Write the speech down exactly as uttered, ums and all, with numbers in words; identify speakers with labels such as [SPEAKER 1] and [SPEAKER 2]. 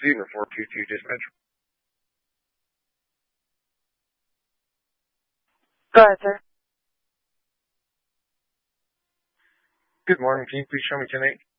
[SPEAKER 1] Zebra four two two dispatch.
[SPEAKER 2] Go ahead, sir.
[SPEAKER 1] Good morning. Can you please show me ten eight?